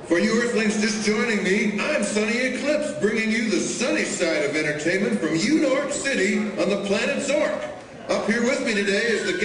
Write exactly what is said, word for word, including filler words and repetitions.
For you Earthlings just joining me, I'm Sunny Eclipse, bringing you the sunny side of entertainment from Unork City on the planet Zork. Up here with me today is the